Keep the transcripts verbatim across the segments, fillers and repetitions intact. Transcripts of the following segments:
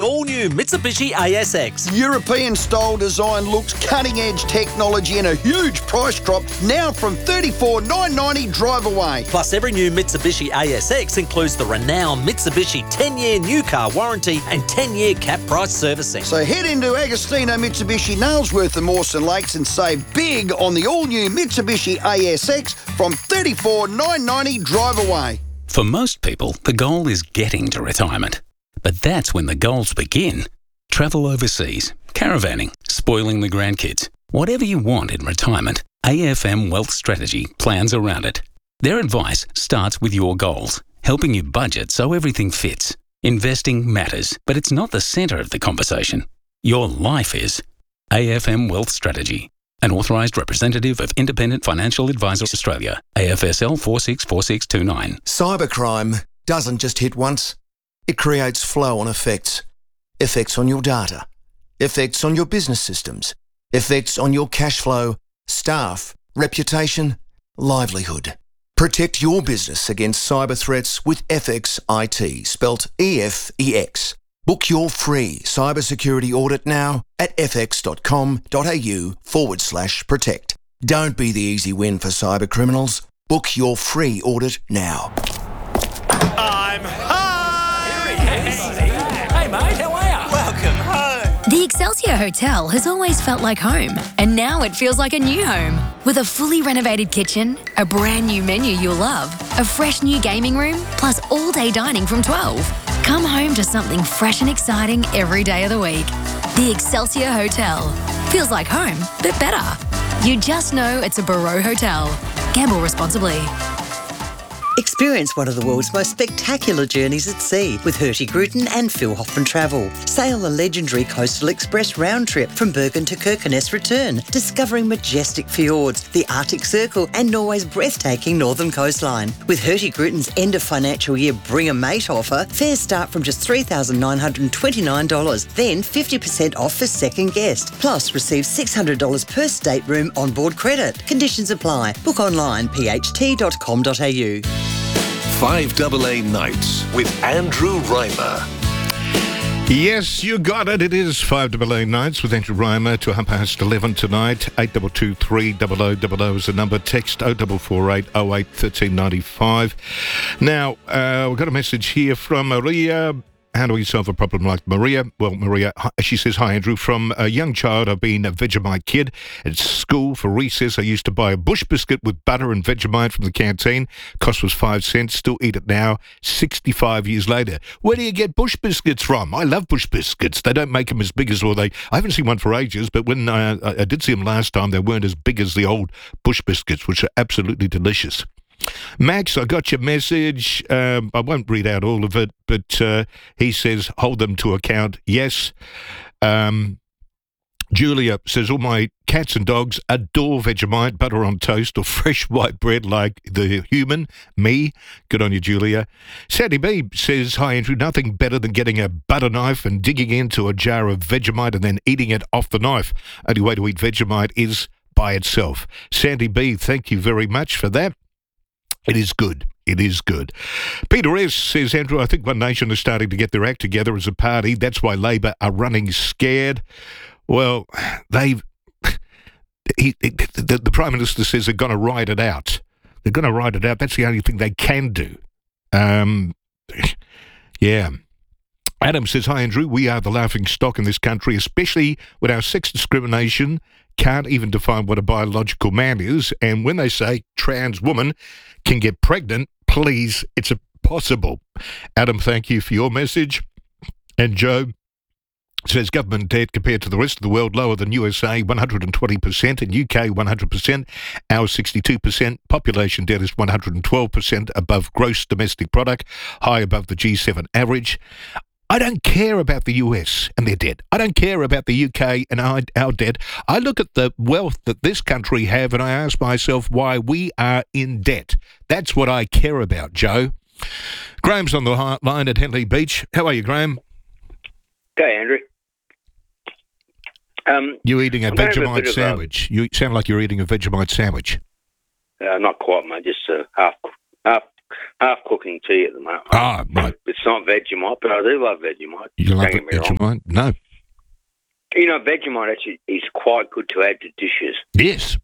all-new Mitsubishi A S X. European-style design looks, cutting-edge technology and a huge price drop now from thirty-four thousand nine hundred ninety dollars drive away. Plus, every new Mitsubishi A S X includes the renowned Mitsubishi ten-year new car warranty and ten-year cap price servicing. So head into Agostino Mitsubishi, Nailsworth and Mawson Lakes and save big on the all-new Mitsubishi A S X from thirty-four thousand nine hundred ninety dollars drive away. For most people, the goal is getting to retirement. But that's when the goals begin. Travel overseas, caravanning, spoiling the grandkids. Whatever you want in retirement, A F M Wealth Strategy plans around it. Their advice starts with your goals, helping you budget so everything fits. Investing matters, but it's not the centre of the conversation. Your life is. A F M Wealth Strategy. An authorised representative of Independent Financial Advisors Australia. A F S L four six four six two nine. Cybercrime doesn't just hit once. It creates flow-on effects. Effects on your data. Effects on your business systems. Effects on your cash flow, staff, reputation, livelihood. Protect your business against cyber threats with F X I T, spelt E F E X. Book your free cybersecurity audit now at fx.com.au forward slash protect. Don't be the easy win for cyber criminals. Book your free audit now. I'm home! Hey mate, how are you? Welcome home! The Excelsior Hotel has always felt like home, and now it feels like a new home. With a fully renovated kitchen, a brand new menu you'll love, a fresh new gaming room, plus all-day dining from twelve. Come home to something fresh and exciting every day of the week. The Excelsior Hotel. Feels like home, but better. You just know it's a Barreau Hotel. Gamble responsibly. Experience one of the world's most spectacular journeys at sea with Hurtigruten and Phil Hoffman Travel. Sail the legendary Coastal Express round trip from Bergen to Kirkenes return, discovering majestic fjords, the Arctic Circle and Norway's breathtaking northern coastline. With Hurtigruten's end of financial year Bring a Mate offer, fares start from just three thousand nine hundred twenty-nine dollars, then fifty percent off for second guest. Plus, receive six hundred dollars per stateroom onboard credit. Conditions apply. Book online, p h t dot com dot a u. five A A Nights with Andrew Reimer. Yes, you got it. It is five A A Nights with Andrew Reimer to half past eleven tonight. eight two two three double oh double oh is the number. Text oh four four eight oh eight one three nine five. Now, uh, we've got a message here from Maria. How do we solve a problem like Maria? Well, Maria, she says, hi, Andrew. From a young child, I've been a Vegemite kid. At school, for recess, I used to buy a bush biscuit with butter and Vegemite from the canteen. Cost was five cents. Still eat it now, sixty-five years later. Where do you get bush biscuits from? I love bush biscuits. They don't make them as big as, or they, I haven't seen one for ages, but when uh, I did see them last time, they weren't as big as the old bush biscuits, which are absolutely delicious. Max, I got your message. Um, I won't read out all of it, but uh, he says, hold them to account. Yes. Um, Julia says, all my cats and dogs adore Vegemite, butter on toast, or fresh white bread like the human, me. Good on you, Julia. Sandy B says, hi, Andrew, nothing better than getting a butter knife and digging into a jar of Vegemite and then eating it off the knife. Only way to eat Vegemite is by itself. Sandy B, thank you very much for that. It is good. It is good. Peter S. says, Andrew, I think One Nation is starting to get their act together as a party. That's why Labor are running scared. Well, they've... He, the, the Prime Minister says they're going to ride it out. They're going to ride it out. That's the only thing they can do. Um, yeah. Adam says, hi, Andrew. We are the laughing stock in this country, especially with our sex discrimination. Can't even define what a biological man is. And when they say trans woman can get pregnant, please, it's impossible. Adam, thank you for your message. And Joe says government debt compared to the rest of the world lower than U S A, one hundred twenty percent, and U K one hundred percent, ours sixty-two percent. Population debt is one hundred twelve percent above gross domestic product, high above the G seven average. I don't care about the U S and their debt. I don't care about the U K and our, our debt. I look at the wealth that this country have and I ask myself why we are in debt. That's what I care about, Joe. Graham's on the line at Henley Beach. How are you, Graham? Okay, Andrew. Um, you eating a I'm Vegemite a sandwich. A, you sound like you're eating a Vegemite sandwich. Uh, not quite, mate. Just uh, half half half cooking tea at the moment. Ah, right. It's not Vegemite, but I do love Vegemite. You love Don't get me wrong. Vegemite? No. You know, Vegemite actually is quite good to add to dishes. Yes.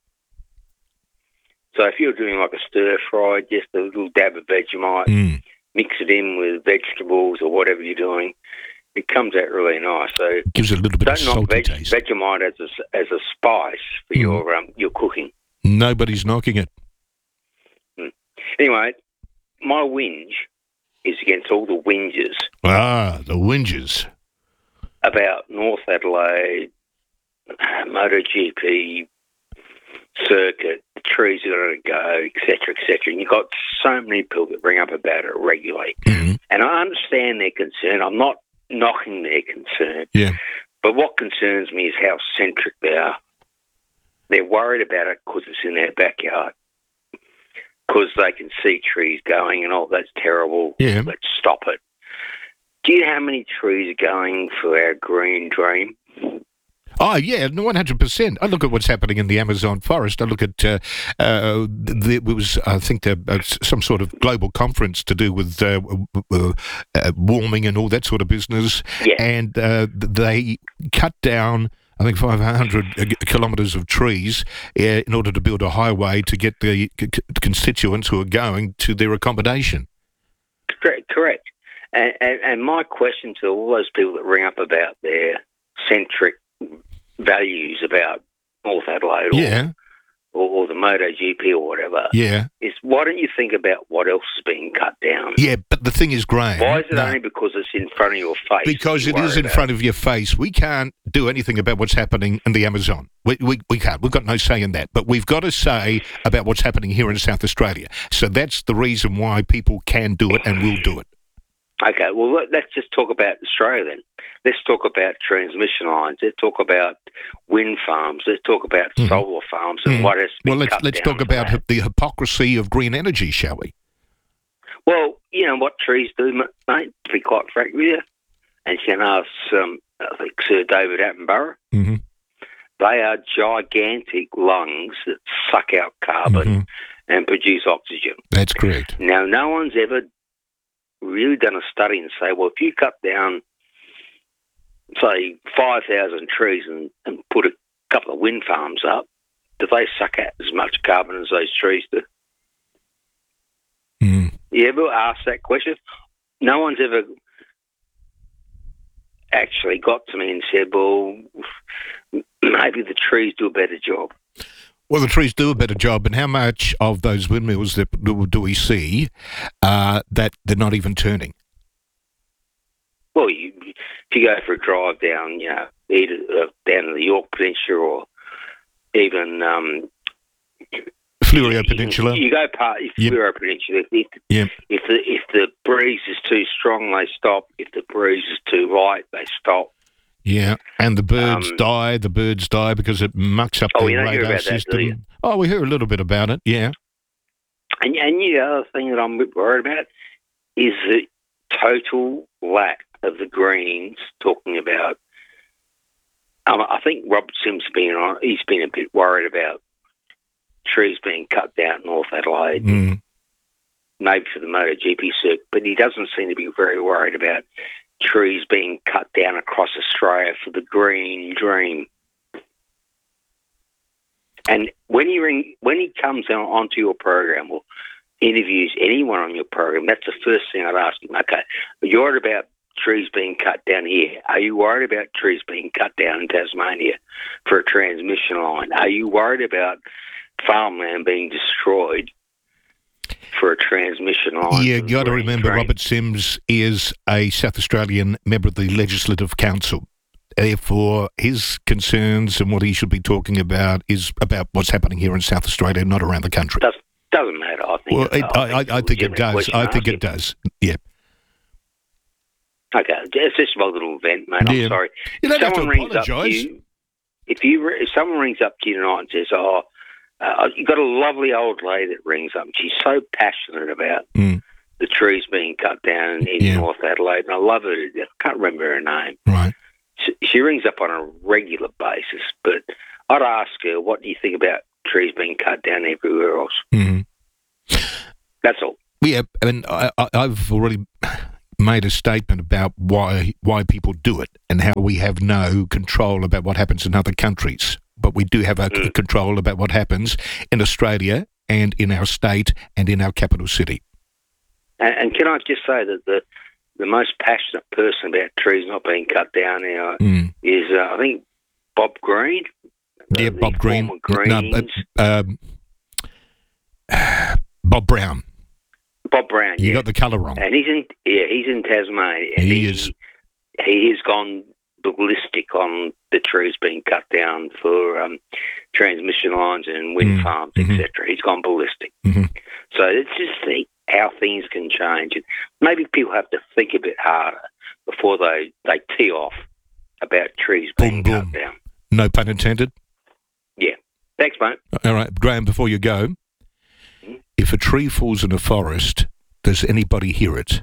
So if you're doing like a stir fry, just a little dab of Vegemite, Mm. mix it in with vegetables or whatever you're doing, it comes out really nice. So Gives it a little bit of don't knock salty veg- taste. Vegemite as a, as a spice for Mm. your um, your cooking. Nobody's knocking it. Mm. Anyway, my whinge is against all the whinges Ah, the whinges. about North Adelaide, uh, MotoGP circuit, the trees are going to go, et cetera, et cetera. And you've got so many people that bring up about it regularly. Mm-hmm. And I understand their concern. I'm not knocking their concern. Yeah. But what concerns me is how centric they are. They're worried about it because it's in their backyard, because they can see trees going and, oh, that's terrible. Yeah. Let's stop it. Do you know how many trees are going for our green dream? Oh, yeah, one hundred percent. I look at what's happening in the Amazon forest. I look at, uh, uh, there was, I think, there, uh, some sort of global conference to do with uh, uh, uh, warming and all that sort of business. Yeah. And uh, they cut down, I think, five hundred kilometres of trees uh, in order to build a highway to get the c- constituents who are going to their accommodation. Correct, correct. And, and, and my question to all those people that ring up about their centric values about North Adelaide or, Yeah. or, or the MotoGP or whatever Yeah. is, why don't you think about what else is being cut down? Yeah, but the thing is, Graham... Why is it no. only because it's in front of your face? Because that it you is worry in about front of your face. We can't do anything about what's happening in the Amazon. We, we we can't. We've got no say in that. But we've got to say about what's happening here in South Australia. So that's the reason why people can do it and will do it. Okay, well, let- let's just talk about Australia then. Let's talk about transmission lines. Let's talk about wind farms. Let's talk about Mhm. solar farms and Mhm. what has to be Well, let's cut let's down talk for about that. the hypocrisy of green energy, shall we? Well, you know what trees do, m- mate, to be quite frank with you. And you can ask, um, I think, Sir David Attenborough. Mm-hmm. They are gigantic lungs that suck out carbon Mhm. and produce oxygen. That's correct. Now, no one's ever really done a study and say, well, if you cut down, say, five thousand trees and, and put a couple of wind farms up, do they suck out as much carbon as those trees do? Mm. You ever ask that question? No one's ever actually got to me and said, well, maybe the trees do a better job. Well, the trees do a better job, and how much of those windmills that do, do we see uh, that they're not even turning? Well, you, if you go for a drive down, you know, either uh, down to the York Peninsula or even um, Fleurieu you, Peninsula. You go past Yep. Fleurieu Peninsula. If, Yep. if the if the breeze is too strong, they stop. If the breeze is too light, they stop. Yeah, and the birds Um, die. The birds die because it mucks up Oh, their you don't hear radar about that, system. do you? Oh, we hear a little bit about it. Yeah. And and the other thing that I'm a bit worried about is the total lack of the Greens talking about. Um, I think Rob Sims been on. He's been a bit worried about trees being cut down in North Adelaide, Mm. maybe for the MotoGP circuit, but he doesn't seem to be very worried about trees being cut down across Australia for the green dream. And when he ring, when he comes on, onto your program or interviews anyone on your program, that's the first thing I'd ask him. Okay, you're worried about trees being cut down here. Are you worried about trees being cut down in Tasmania for a transmission line? Are you worried about farmland being destroyed for a transmission line? You for the got to green remember, dream? Robert Sims is a South Australian member of the Legislative Council. Therefore, his concerns and what he should be talking about is about what's happening here in South Australia, not around the country. Does, doesn't matter. I think. Well, it, it, I, I, I it's a think it legitimate does. question I to think ask it does. Yeah. Okay, it's just a little event, mate. Yeah. I'm sorry. You don't If have to someone rings up apologise. you, if you re- if someone rings up to you tonight and says, "Oh, uh, you've got a lovely old lady that rings up, and she's so passionate about Mm. the trees being cut down in Yeah. North Adelaide, and I love her. I can't remember her name. Right. She, she rings up on a regular basis, but I'd ask her, "What do you think about trees being cut down everywhere else?" Mm. That's all. Yeah, and I, I, I've already made a statement about why why people do it and how we have no control about what happens in other countries. But we do have a mm. control about what happens in Australia and in our state and in our capital city. And, and can I just say that the the most passionate person about trees not being cut down now mm. is, uh, I think, Bob Green. Yeah, uh, Bob Green. Greens. No, um, Bob Brown. Bob Brown. You yeah. got the colour wrong. And he's in. Yeah, he's in Tasmania. And he, he is. He has gone ballistic on the trees being cut down for um, transmission lines and wind mm. farms, mm-hmm. et cetera. He's gone ballistic. Mm-hmm. So let's just see how things can change. And maybe people have to think a bit harder before they, they tee off about trees being boom, cut boom. down. No pun intended. Yeah. Thanks, mate. All right, Graham, before you go, mm-hmm. if a tree falls in a forest, does anybody hear it?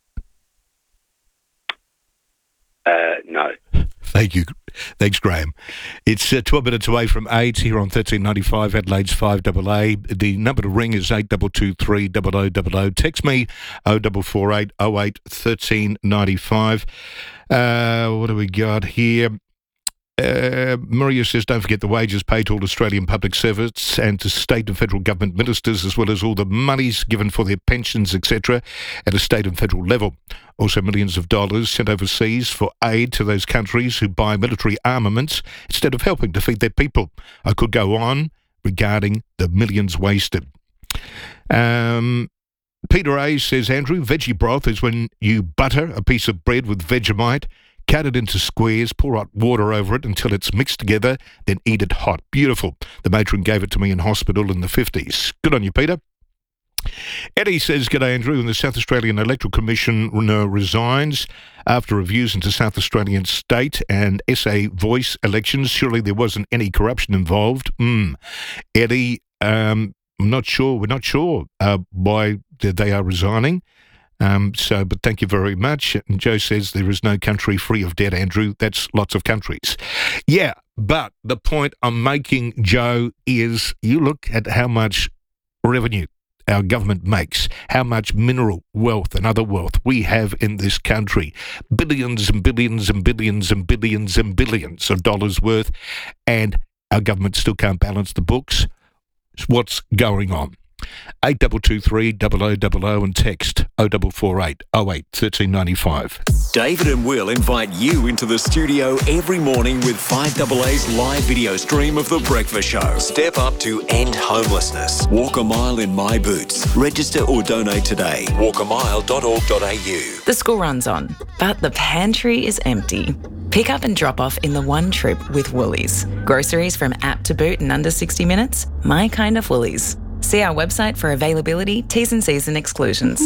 Uh, no. Thank you. Thanks, Graham. It's uh, twelve minutes away from eight here on thirteen ninety-five, Adelaide's five A A. The number to ring is eight two two three zero zero zero zero. Text me oh four four eight oh eight thirteen ninety-five. Uh, what do we got here? Uh, Maria says, don't forget the wages paid to all Australian public servants and to state and federal government ministers, as well as all the monies given for their pensions, et cetera, at a state and federal level. Also, millions of dollars sent overseas for aid to those countries who buy military armaments instead of helping defeat their people. I could go on regarding the millions wasted. Um... Peter A says, Andrew, veggie broth is when you butter a piece of bread with Vegemite, cut it into squares, pour hot water over it until it's mixed together, then eat it hot. Beautiful. The matron gave it to me in hospital in the fifties. Good on you, Peter. Eddie says, G'day, Andrew. And the South Australian Electoral Commission uh, resigns after reviews into South Australian state and S A voice elections. Surely there wasn't any corruption involved. Mm. Eddie, um... I'm not sure. We're not sure uh, why they are resigning. Um, so, but thank you very much. And Joe says there is no country free of debt, Andrew. That's lots of countries. Yeah, but the point I'm making, Joe, is you look at how much revenue our government makes, how much mineral wealth and other wealth we have in this country. Billions and billions and billions and billions and billions of dollars worth, and our government still can't balance the books. What's going on? eight two two three zero zero zero zero and text oh four four eight oh eight thirteen ninety-five. David and Will invite you into the studio every morning with five A A's live video stream of The Breakfast Show. Step up to end homelessness. Walk a mile in my boots. Register or donate today. walk a mile dot org dot a u. The school runs on, but the pantry is empty. Pick up and drop off in the one trip with Woolies. Groceries from app to boot in under sixty minutes. My kind of Woolies. See our website for availability, T's and C's and exclusions.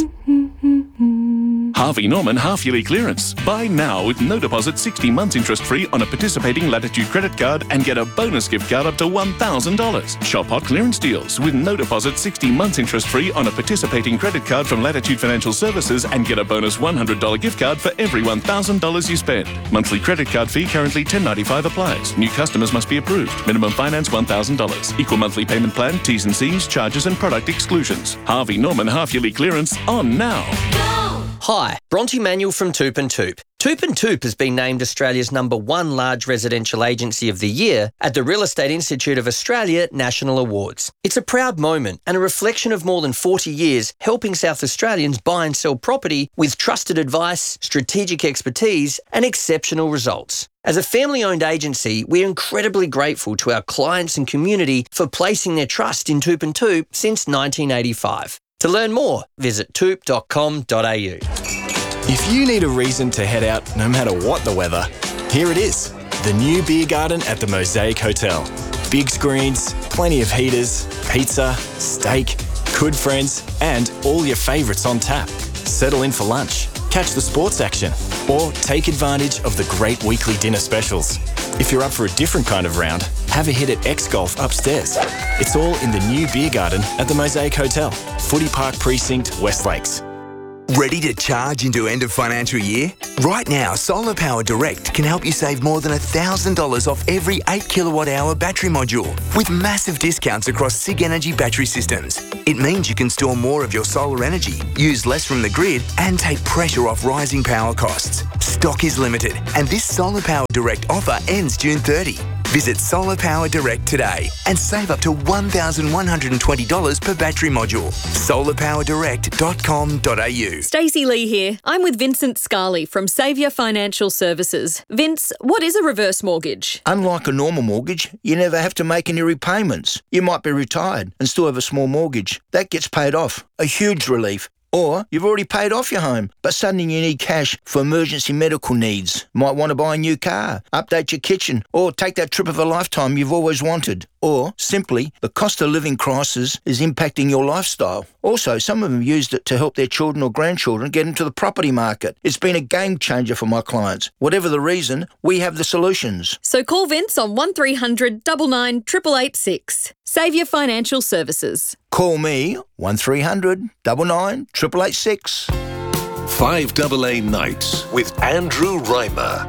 Harvey Norman half-yearly clearance. Buy now with no deposit, sixty months interest-free on a participating Latitude credit card and get a bonus gift card up to one thousand dollars. Shop hot clearance deals with no deposit, sixty months interest-free on a participating credit card from Latitude Financial Services and get a bonus one hundred dollars gift card for every one thousand dollars you spend. Monthly credit card fee currently ten ninety-five applies. New customers must be approved. Minimum finance one thousand dollars. Equal monthly payment plan, T's and C's, charges and product exclusions. Harvey Norman half-yearly clearance on now. Hi, Bronte Manuel from Toop and Toop. Toop and Toop has been named Australia's number one large residential agency of the year at the Real Estate Institute of Australia National Awards. It's a proud moment and a reflection of more than forty years helping South Australians buy and sell property with trusted advice, strategic expertise and exceptional results. As a family-owned agency, we're incredibly grateful to our clients and community for placing their trust in Toop and Toop since nineteen eighty-five. To learn more, visit toop dot com dot a u. If you need a reason to head out no matter what the weather, here it is, the new beer garden at the Mosaic Hotel. Big screens, plenty of heaters, pizza, steak, good friends, and all your favourites on tap. Settle in for lunch, catch the sports action, or take advantage of the great weekly dinner specials. If you're up for a different kind of round, have a hit at X Golf upstairs. It's all in the new beer garden at the Mosaic Hotel, Footy Park Precinct, West Lakes. Ready to charge into end of financial year? Right now, Solar Power Direct can help you save more than one thousand dollars off every eight kilowatt hour battery module with massive discounts across SIG Energy battery systems. It means you can store more of your solar energy, use less from the grid and take pressure off rising power costs. Stock is limited and this Solar Power Direct offer ends June thirtieth. Visit Solar Power Direct today and save up to one thousand one hundred twenty dollars per battery module. solar power direct dot com dot a u. Stacey Lee here. I'm with Vincent Scarley from Saviour Financial Services. Vince, what is a reverse mortgage? Unlike a normal mortgage, you never have to make any repayments. You might be retired and still have a small mortgage. That gets paid off. A huge relief. Or you've already paid off your home, but suddenly you need cash for emergency medical needs. Might want to buy a new car, update your kitchen, or take that trip of a lifetime you've always wanted. Or, simply, the cost of living crisis is impacting your lifestyle. Also, some of them used it to help their children or grandchildren get into the property market. It's been a game changer for my clients. Whatever the reason, we have the solutions. So call Vince on one three hundred nine nine eight eight eight six. Saviour Financial Services. Call me, one three hundred nine nine eight eight eight six. five A A Nights with Andrew Reimer.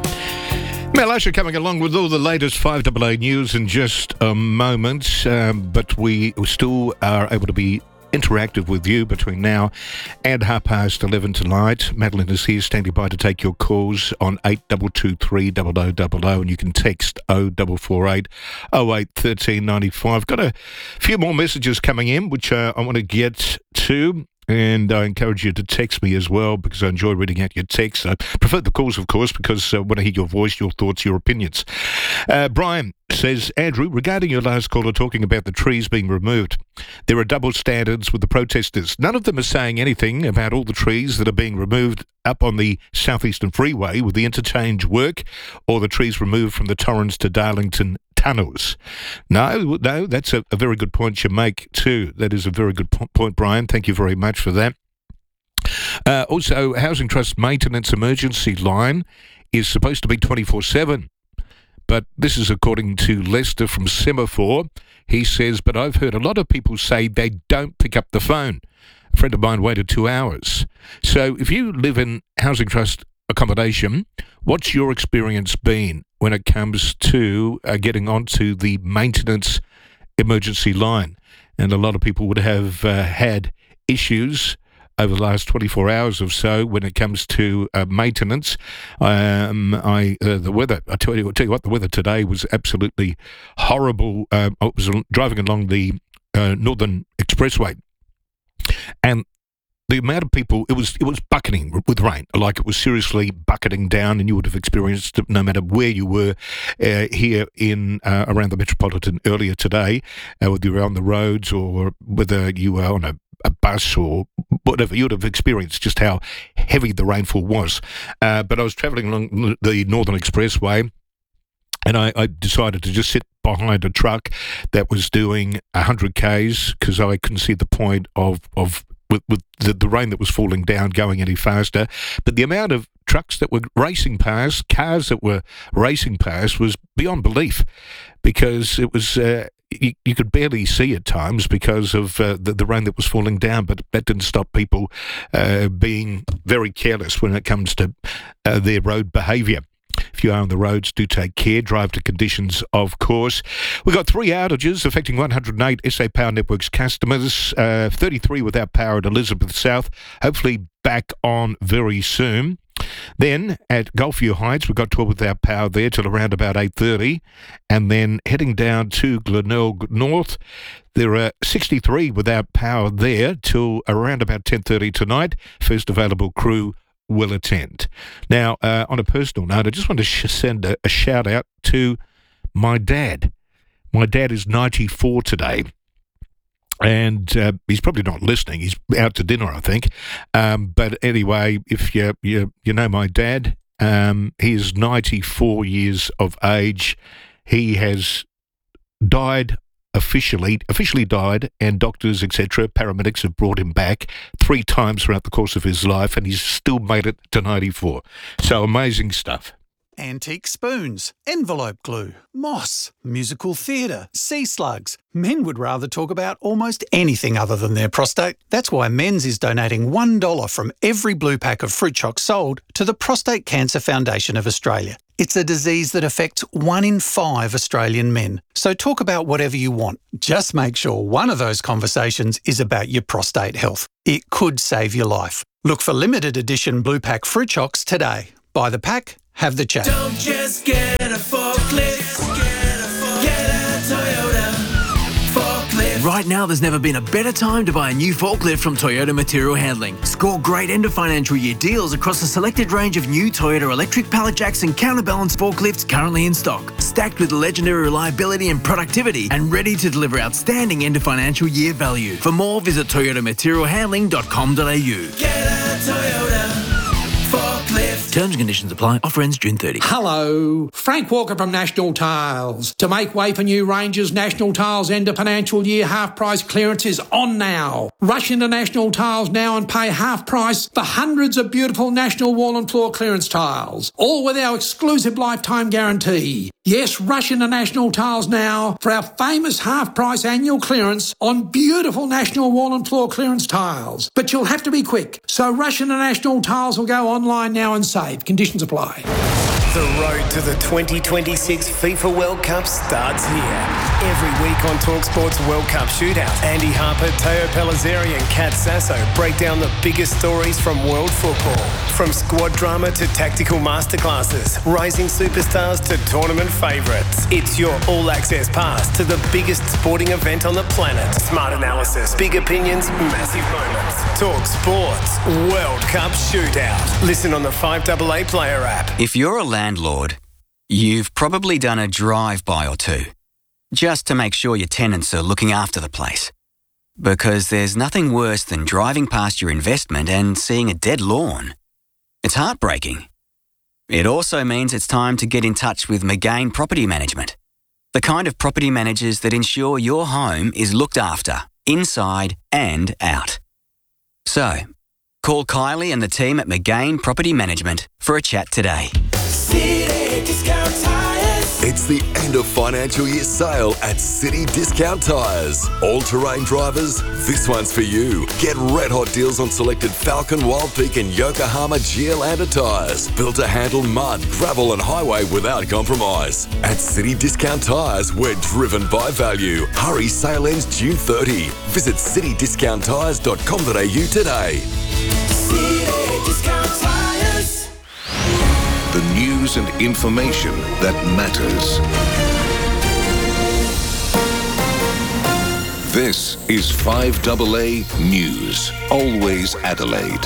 Mel Usher coming along with all the latest five A A news in just a moment, um, but we still are able to be interactive with you between now and half past eleven tonight. Madeline is here standing by to take your calls on eight two two three zero zero zero zero, and you can text oh four four eight oh eight one three nine five. Got a few more messages coming in which uh, I want to get to. And I encourage you to text me as well because I enjoy reading out your texts. I prefer the calls, of course, because I want to hear your voice, your thoughts, your opinions. Uh, Brian says, Andrew, regarding your last caller talking about the trees being removed, there are double standards with the protesters. None of them are saying anything about all the trees that are being removed up on the Southeastern Freeway with the interchange work or the trees removed from the Torrens to Darlington tunnels. No, no, that's a, a very good point you make too. That is a very good po- point, Brian. Thank you very much for that. Uh, also, Housing Trust maintenance emergency line is supposed to be twenty-four seven. But this is according to Lester from Semaphore. He says, but I've heard a lot of people say they don't pick up the phone. A friend of mine waited two hours. So if you live in Housing Trust accommodation, what's your experience been when it comes to uh, getting onto the maintenance emergency line? And a lot of people would have uh, had issues over the last twenty-four hours or so when it comes to uh, maintenance. Um, I uh, the weather, I tell you, I tell you what, the weather today was absolutely horrible. Um, I was driving along the uh, Northern Expressway, and the amount of people, it was it was bucketing with rain, like it was seriously bucketing down, and you would have experienced it no matter where you were uh, here in uh, around the Metropolitan earlier today, uh, whether you were on the roads or whether you were on a, a bus or whatever, you would have experienced just how heavy the rainfall was. Uh, but I was travelling along the Northern Expressway, and I, I decided to just sit behind a truck that was doing one hundred kays because I couldn't see the point of, of with, with the, the rain that was falling down going any faster. But the amount of trucks that were racing past, cars that were racing past was beyond belief because it was... Uh, You, you could barely see at times because of uh, the, the rain that was falling down, but that didn't stop people uh, being very careless when it comes to uh, their road behaviour. If you are on the roads, do take care. Drive to conditions, of course. We've got three outages affecting one hundred eight S A Power Networks customers, uh, thirty-three without power at Elizabeth South, hopefully back on very soon. Then at Gulfview Heights, we've got twelve without power there till around about eight thirty. And then heading down to Glenelg North, there are sixty-three without power there till around about ten thirty tonight. First available crew will attend. Now, uh, on a personal note, I just want to sh- send a, a shout out to my dad. My dad is ninety-four today. And uh, he's probably not listening. He's out to dinner, I think. Um, but anyway, if you you you know my dad, um, he is ninety-four years of age. He has died officially, officially died, and doctors, et cetera, paramedics have brought him back three times throughout the course of his life, and he's still made it to ninety-four. So amazing stuff. antique spoons, envelope glue, moss, musical theatre, sea slugs. Men would rather talk about almost anything other than their prostate. That's why Men's is donating one dollar from every blue pack of fruit chocs sold to the Prostate Cancer Foundation of Australia. It's a disease that affects one in five Australian men. So talk about whatever you want. Just make sure one of those conversations is about your prostate health. It could save your life. Look for limited edition blue pack fruit chocs today. Buy the pack, have the chat. Don't just get a forklift, get a, get a Toyota forklift. Right now, there's never been a better time to buy a new forklift from Toyota Material Handling. Score great end of financial year deals across a selected range of new Toyota electric pallet jacks and counterbalance forklifts currently in stock, stacked with legendary reliability and productivity, and ready to deliver outstanding end of financial year value. For more, visit toyota material handling dot com dot a u. Get a Toyota forklift. Terms and conditions apply. Offer ends June thirtieth. Hello, Frank Walker from National Tiles. To make way for new ranges, National Tiles end of financial year half price clearance is on now. Rush into National Tiles now and pay half price for hundreds of beautiful National wall and floor clearance tiles, all with our exclusive lifetime guarantee. Yes, rush into National Tiles now for our famous half price annual clearance on beautiful National wall and floor clearance tiles. But you'll have to be quick, so rush into National Tiles or go online now and save. Conditions apply. The road to the twenty twenty-six FIFA World Cup starts here. Every week on TalkSport's World Cup Shootout, Andy Harper, Teo Pellizzeri and Kat Sasso break down the biggest stories from world football. From squad drama to tactical masterclasses, rising superstars to tournament favourites. It's your all-access pass to the biggest sporting event on the planet. Smart analysis, big opinions, massive moments. TalkSport's World Cup Shootout. Listen on the five A A Player app. If you're a landlord, you've probably done a drive-by or two, just to make sure your tenants are looking after the place. Because there's nothing worse than driving past your investment and seeing a dead lawn. It's heartbreaking. It also means it's time to get in touch with McGain Property Management, the kind of property managers that ensure your home is looked after, inside and out. So, call Kylie and the team at McGain Property Management for a chat today. City Discount Tires. It's the end of financial year sale at City Discount Tires. All-terrain drivers, this one's for you. Get red hot deals on selected Falcon, Wild Peak and Yokohama G L Lander tyres. Built to handle mud, gravel and highway without compromise. At City Discount Tires, we're driven by value. Hurry, sale ends June thirtieth. Visit city discount tires dot com dot a u today. City Discount Tires. The news and information that matters. This is five A A News. Always Adelaide.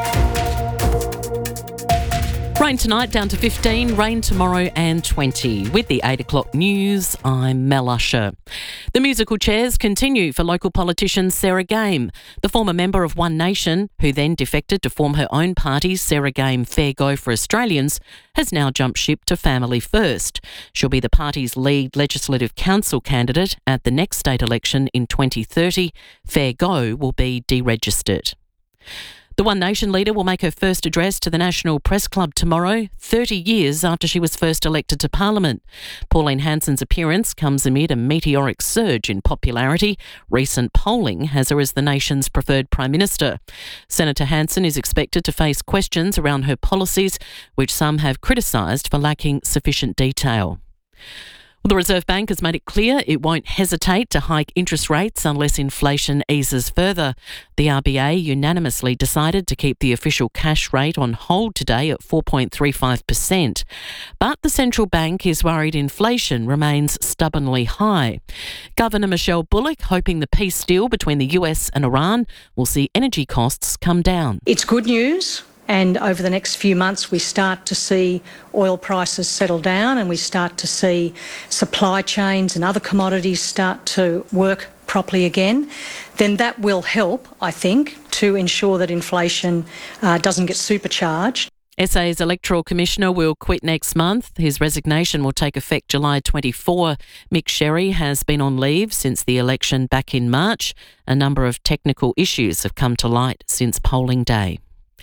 Rain tonight down to fifteen, rain tomorrow and twenty. With the eight o'clock news, I'm Mel Usher. The musical chairs continue for local politician Sarah Game. The former member of One Nation, who then defected to form her own party, Sarah Game Fair Go for Australians, has now jumped ship to Family First. She'll be the party's lead Legislative Council candidate at the next state election in twenty thirty. Fair Go will be deregistered. The One Nation leader will make her first address to the National Press Club tomorrow, thirty years after she was first elected to Parliament. Pauline Hanson's appearance comes amid a meteoric surge in popularity. Recent polling has her as the nation's preferred Prime Minister. Senator Hanson is expected to face questions around her policies, which some have criticised for lacking sufficient detail. Well, the Reserve Bank has made it clear it won't hesitate to hike interest rates unless inflation eases further. The R B A unanimously decided to keep the official cash rate on hold today at four point three five percent. But the central bank is worried inflation remains stubbornly high. Governor Michelle Bullock hoping the peace deal between the U S and Iran will see energy costs come down. It's good news. And over the next few months, we start to see oil prices settle down and we start to see supply chains and other commodities start to work properly again, then that will help, I think, to ensure that inflation uh, doesn't get supercharged. S A's Electoral Commissioner will quit next month. His resignation will take effect July twenty-fourth. Mick Sherry has been on leave since the election back in March. A number of technical issues have come to light since polling day.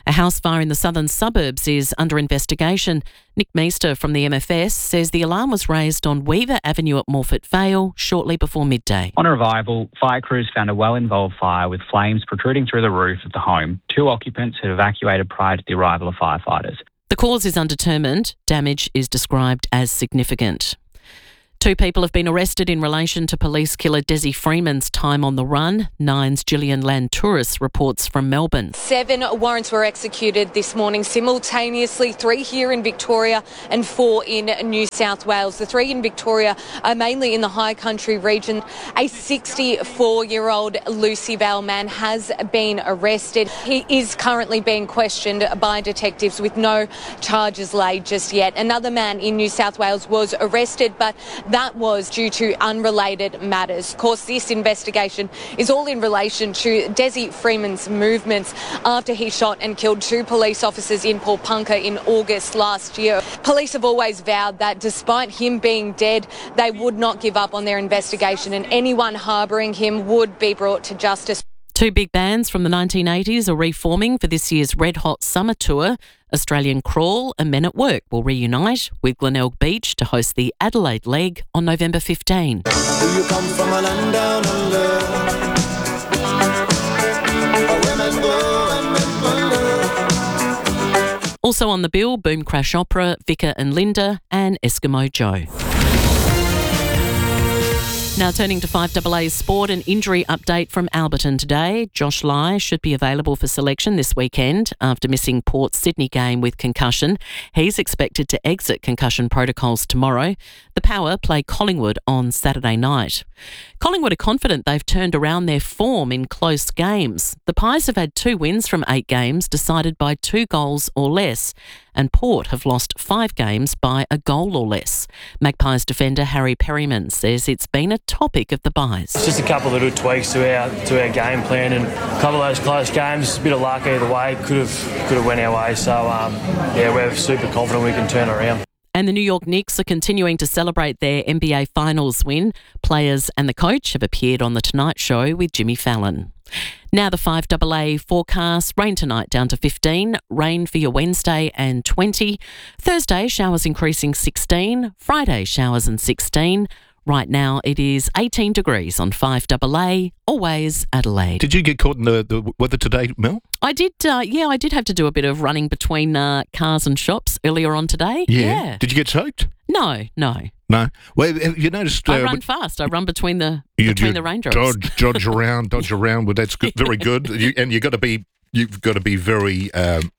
A house fire in the southern suburbs is under investigation. Nick Meester from the M F S says the alarm was raised on Weaver Avenue at Morfett Vale shortly before midday. On arrival, fire crews found a well-involved fire with flames protruding through the roof of the home. Two occupants had evacuated prior to the arrival of firefighters. The cause is undetermined. Damage is described as significant. Two people have been arrested in relation to police killer Desi Freeman's time on the run. Nine's Gillian Lantouris reports from Melbourne. Seven warrants were executed this morning simultaneously, three here in Victoria and four in New South Wales. The three in Victoria are mainly in the high country region. A sixty-four-year-old Lucy Vale man has been arrested. He is currently being questioned by detectives with no charges laid just yet. Another man in New South Wales was arrested, but that was due to unrelated matters. Of course, this investigation is all in relation to Desi Freeman's movements after he shot and killed two police officers in Paulpunka in August last year. Police have always vowed that despite him being dead, they would not give up on their investigation, and anyone harbouring him would be brought to justice. Two big bands from the nineteen eighties are reforming for this year's Red Hot Summer Tour. Australian Crawl and Men at Work will reunite with Glenelg Beach to host the Adelaide leg on November fifteenth. Do you come from a land down under? Women go and men wonder. Also on the bill, Boom Crash Opera, Vicar and Linda and Eskimo Joe. Now turning to five A A's sport, an injury update from Alberton today. Josh Lai should be available for selection this weekend after missing Port Sydney game with concussion. He's expected to exit concussion protocols tomorrow. The Power play Collingwood on Saturday night. Collingwood are confident they've turned around their form in close games. The Pies have had two wins from eight games decided by two goals or less, and Port have lost five games by a goal or less. Magpies defender Harry Perryman says it's been a topic of the buys. It's just a couple of little tweaks to our to our game plan, and a couple of those close games, a bit of luck either way, could have could have went our way. So um, yeah, we're super confident we can turn around. And the New York Knicks are continuing to celebrate their N B A Finals win. Players and the coach have appeared on The Tonight Show with Jimmy Fallon. Now the five A A forecast. Rain tonight down to fifteen. Rain for your Wednesday and twenty. Thursday, showers increasing sixteen. Friday, showers and sixteen. Right now it is eighteen degrees on five A A. Always Adelaide. Did you get caught in the, the weather today, Mel? I did, uh, yeah, I did have to do a bit of running between uh, cars and shops earlier on today. Yeah. yeah. Did you get soaked? No, no. No. Well, have you noticed? I uh, run fast. I run between the you, between you the raindrops. Dodge, dodge around, dodge around. Well, that's good, very good. You, and you got to be, you've got to be very. Um,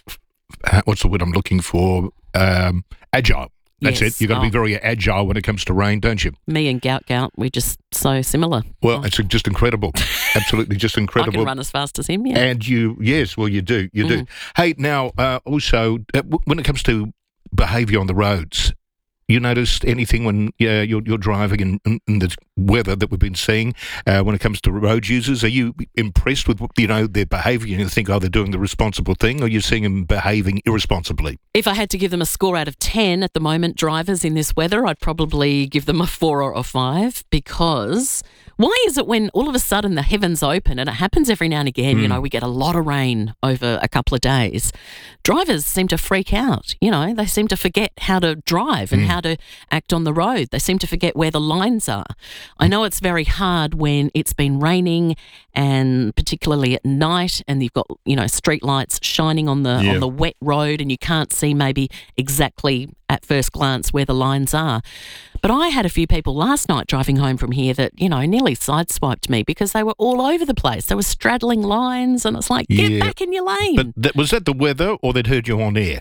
what's the word I'm looking for? Um, agile. That's Yes. it. You've got to be Oh. very agile when it comes to rain, don't you? Me and Gout Gout, we're just so similar. Well, it's just incredible. Absolutely just I incredible. can run as fast as him, yeah. And you, yes, well, you do, you do. Mm. Hey, now, uh, also, uh, w- when it comes to behaviour on the roads, you noticed anything when uh, you're, you're driving in, in, in the weather that we've been seeing uh, when it comes to road users? Are you impressed with, you know, their behaviour and you think, oh, they're doing the responsible thing, or are you seeing them behaving irresponsibly? If I had to give them a score out of ten at the moment, drivers in this weather, I'd probably give them a four or a five, because why is it when all of a sudden the heavens open, and it happens every now and again, Mm. you know, we get a lot of rain over a couple of days, drivers seem to freak out, you know, they seem to forget how to drive and Mm. how to act on the road. They seem to forget where the lines are. I know it's very hard when it's been raining, and particularly at night, and you've got, you know, street lights shining on the Yeah. on the wet road, and you can't see maybe exactly at first glance where the lines are. But I had a few people last night driving home from here that, you know, nearly sideswiped me because they were all over the place. They were straddling lines, and it's like, get Yeah. back in your lane. But that, was that the weather, or they'd heard you on air?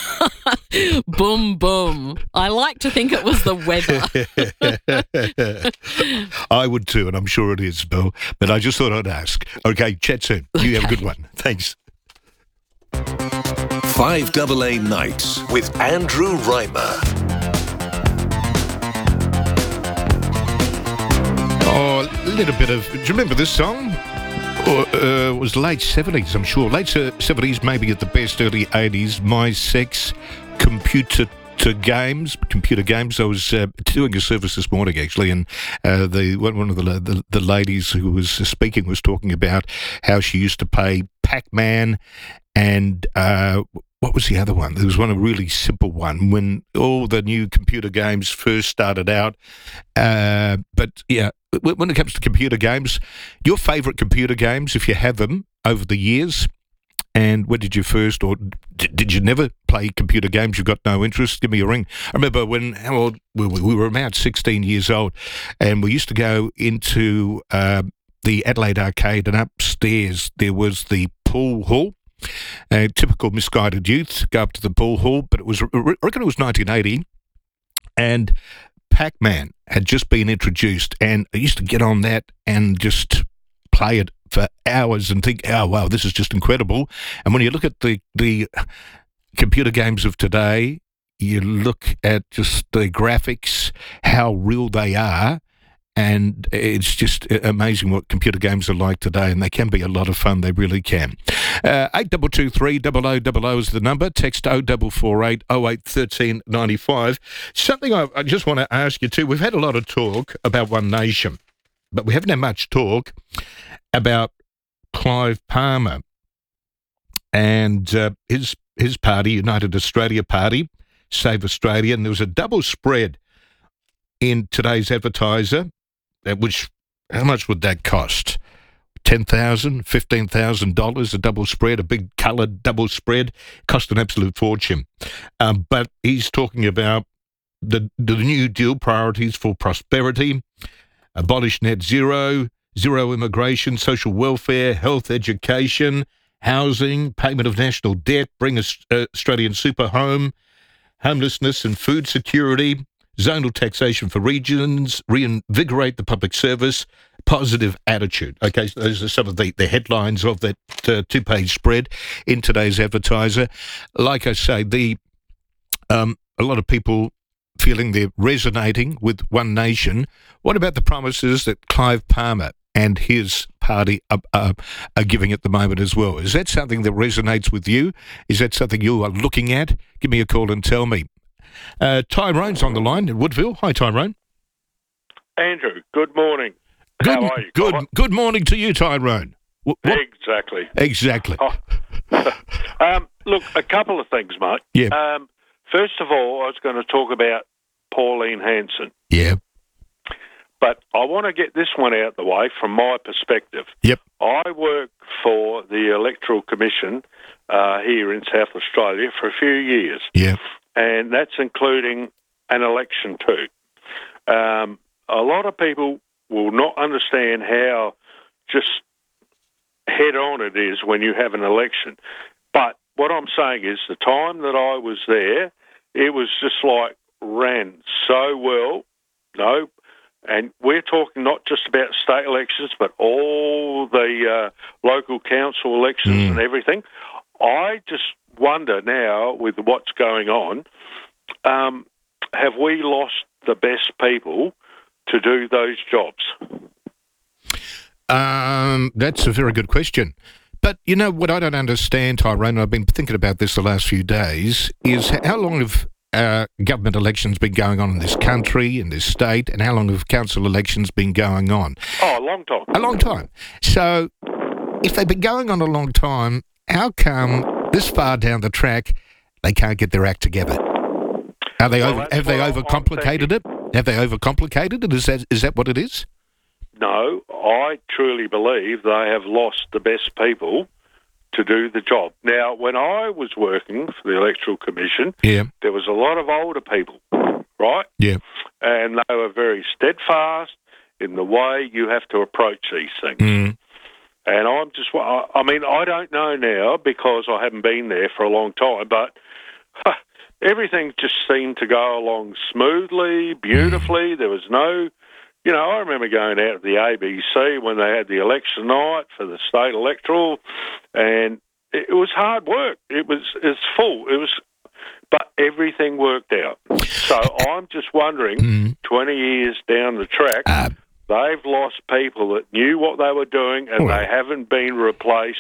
Boom, boom. I like to think it was the weather. I would too, and I'm sure it is, Bill. But I just thought I'd ask. Okay, chat soon. You have a good one. Thanks. five A A Nights with Andrew Reimer. Oh, a little bit of. Do you remember this song? Or, uh, it was late seventies, I'm sure. Late seventies, maybe at the best, early eighties. My Sex Computer to Games, computer games. I was uh, doing a service this morning, actually, and uh, the one one of the, the the ladies who was speaking was talking about how she used to pay Pac-Man, and uh, what was the other one? There was one, a really simple one, when all the new computer games first started out. Uh, but, yeah, when it comes to computer games, your favourite computer games, if you have them over the years, and when did you first, or did, did you never play computer games? You've got no interest? Give me a ring. I remember when how old, we, we were about sixteen years old, and we used to go into uh, the Adelaide Arcade, and upstairs there was the pool hall. Uh, typical misguided youth go up to the pool hall, but it was, I reckon it was nineteen eighty, and Pac-Man had just been introduced, and I used to get on that and just play it for hours and think, oh, wow, this is just incredible. And when you look at the, the computer games of today, you look at just the graphics, how real they are, and it's just amazing what computer games are like today, and they can be a lot of fun. They really can. Uh, eight two two three, double oh double oh is the number. Text oh four four eight, oh eight, one three nine five. Something I, I just want to ask you too. We've had a lot of talk about One Nation, but we haven't had much talk about Clive Palmer and uh, his his party, United Australia Party, Save Australia, and there was a double spread in today's Advertiser. Which, how much would that cost? ten thousand dollars, fifteen thousand dollars, a double spread, a big coloured double spread, cost an absolute fortune. Um, but he's talking about the, the New Deal priorities for prosperity, abolish net zero, zero immigration, social welfare, health, education, housing, payment of national debt, bring uh, Australian super home, homelessness and food security, zonal taxation for regions, reinvigorate the public service, positive attitude. Okay, so those are some of the, the headlines of that uh, two-page spread in today's Advertiser. Like I say, the um, a lot of people feeling they're resonating with One Nation. What about the promises that Clive Palmer and his party are, are, are giving at the moment as well? Is that something that resonates with you? Is that something you are looking at? Give me a call and tell me. Uh, Tyrone's on the line in Woodville. Hi, Tyrone. Andrew, good morning. Good, How are you? Good, good morning to you, Tyrone. What, what? Exactly. Exactly. Oh. um, look, a couple of things, mate. Yeah. Um, first of all, I was going to talk about Pauline Hanson. Yeah. But I want to get this one out of the way from my perspective. Yep. I work for the Electoral Commission uh, here in South Australia for a few years. Yeah. And that's including an election too. Um, a lot of people will not understand how just head-on it is when you have an election. But what I'm saying is the time that I was there, it was just like ran so well, no, and we're talking not just about state elections, but all the uh, local council elections mm. and everything. I just wonder now with what's going on, um, have we lost the best people to do those jobs? Um, that's a very good question. But, you know, what I don't understand, Tyrone, I've been thinking about this the last few days, is how long have uh, government elections been going on in this country, in this state, and how long have council elections been going on? Oh, a long time. A long time. So, if they've been going on a long time, how come this far down the track they can't get their act together? Are they well, over, have they overcomplicated it? Have they overcomplicated it? Is that is that what it is? No, I truly believe they have lost the best people to do the job. Now, when I was working for the Electoral Commission, yeah. there was a lot of older people, right? Yeah. And they were very steadfast in the way you have to approach these things. Mm. And I'm just, I mean, I don't know now because I haven't been there for a long time, but huh, everything just seemed to go along smoothly, beautifully. There was no, you know, I remember going out to the A B C when they had the election night for the state electoral, and it, it was hard work. It was, it's full. It was, but everything worked out. So I'm just wondering, mm. twenty years down the track, uh, they've lost people that knew what they were doing, and well, they haven't been replaced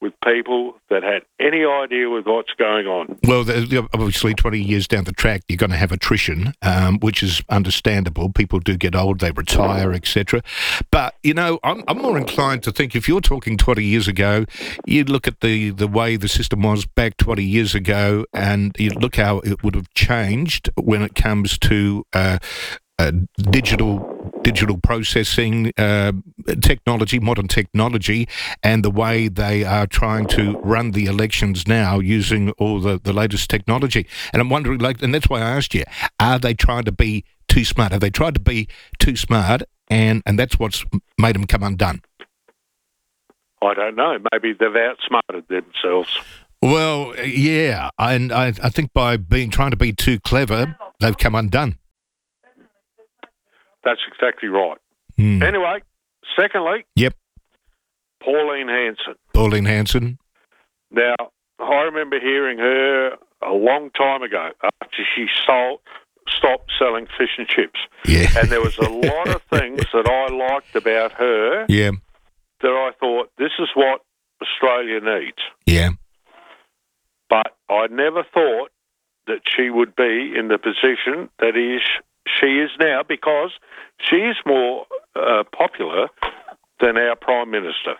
with people that had any idea with what's going on. Well, the- obviously, twenty years down the track, you're going to have attrition, um, which is understandable. People do get old, they retire, et cetera. But, you know, I'm, I'm more inclined to think if you're talking twenty years ago, you look at the, the way the system was back twenty years ago and you look how it would have changed when it comes to uh, uh, digital digital processing, uh, technology, modern technology, and the way they are trying to run the elections now using all the, the latest technology. And I'm wondering, like, and that's why I asked you, are they trying to be too smart? Have they tried to be too smart, and, and that's what's made them come undone? I don't know. Maybe they've outsmarted themselves. Well, yeah, and I, I think by being trying to be too clever, they've come undone. That's exactly right. Mm. Anyway, secondly, Yep, Pauline Hanson. Pauline Hanson. Now, I remember hearing her a long time ago after she sold, stopped selling fish and chips. Yeah. And there was a lot of things that I liked about her Yeah, that I thought, this is what Australia needs. yeah. But I never thought that she would be in the position that is she is now, because she is more uh, popular than our Prime Minister.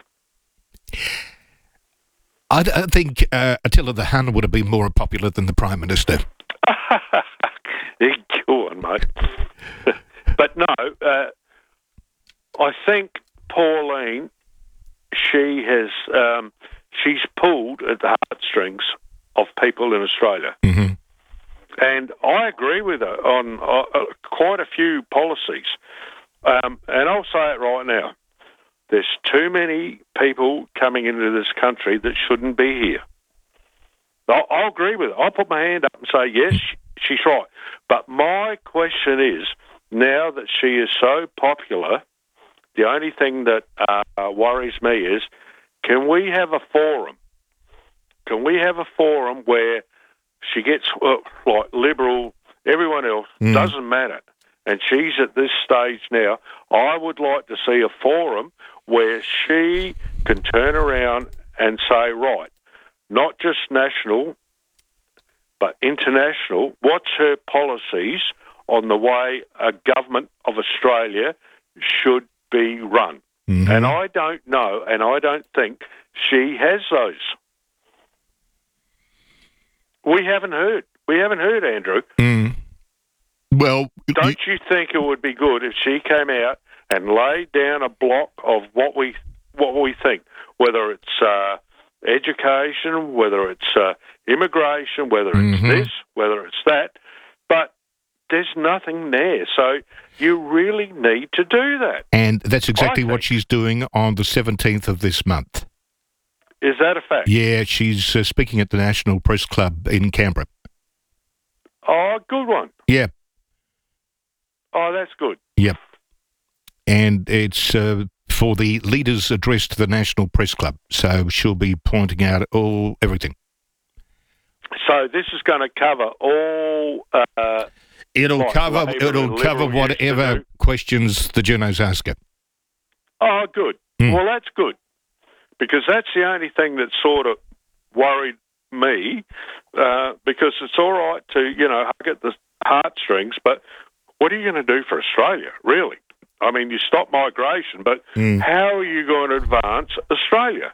I, I think uh, Attila the Hun would have been more popular than the Prime Minister. Go on, mate. But no, uh, I think Pauline, she has, um, she's pulled at the heartstrings of people in Australia. Mm-hmm. And I agree with her on uh, uh, quite a few policies. Um, and I'll say it right now. There's too many people coming into this country that shouldn't be here. I'll, I'll agree with her. I'll put my hand up and say, yes, she's right. But my question is, now that she is so popular, the only thing that uh, worries me is, can we have a forum? Can we have a forum where she gets, uh, like, Liberal, everyone else, Mm. doesn't matter. And she's at this stage now. I would like to see a forum where she can turn around and say, right, not just national, but international, what's her policies on the way a government of Australia should be run? Mm-hmm. And I don't know, and I don't think she has those. We haven't heard. We haven't heard, Andrew. Mm. Well, Don't you think it would be good if she came out and laid down a block of what we what we think, whether it's uh, education, whether it's uh, immigration, whether it's Mhm. this, whether it's that, but there's nothing there. So you really need to do that. And that's exactly I what think. she's doing on the seventeenth of this month. Is that a fact? Yeah, she's uh, speaking at the National Press Club in Canberra. Oh, good one. Yeah, Oh, that's good. yep. And it's uh, for the Leaders' Address to the National Press Club. So she'll be pointing out all everything. So this is going to cover all. Uh, It'll like cover Labor it'll and cover Liberal used to whatever do. questions the journos ask her. Oh, good. Hmm. Well, that's good, because that's the only thing that sort of worried me, uh, because it's all right to, you know, hug at the heartstrings, but what are you going to do for Australia, really? I mean, you stop migration, but Hmm. how are you going to advance Australia?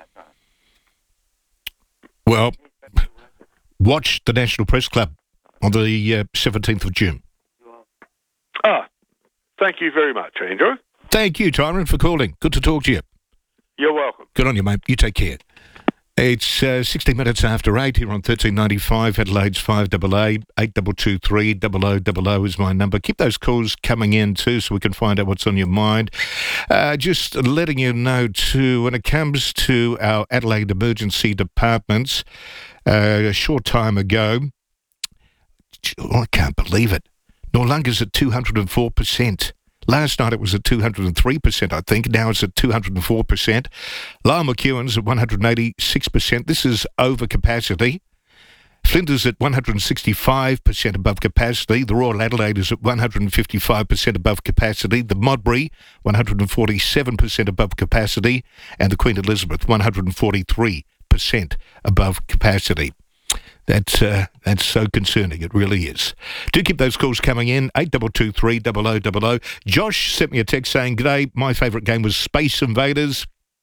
Well, watch the National Press Club on the uh, seventeenth of June. Ah, thank you very much, Andrew. Thank you, Tyrone, for calling. Good to talk to you. You're welcome. Good on you, mate. You take care. It's uh, sixty minutes after eight here on thirteen ninety-five, Adelaide's five A A, eight two two three, double oh double oh is my number. Keep those calls coming in too so we can find out what's on your mind. Uh, just letting you know too, when it comes to our Adelaide emergency departments, uh, a short time ago, oh, I can't believe it, Noarlunga's at two hundred four percent. Last night it was at two hundred three percent, I think. Now it's at two hundred four percent. Lyle McEwen's at one hundred eighty-six percent. This is over capacity. Flinders at one hundred sixty-five percent above capacity. The Royal Adelaide is at one hundred fifty-five percent above capacity. The Modbury, one hundred forty-seven percent above capacity. And the Queen Elizabeth, one hundred forty-three percent above capacity. That's uh, that's so concerning. It really is. Do keep those calls coming in. eight two two three, double oh double oh. Josh sent me a text saying, "G'day, my favourite game was Space Invaders."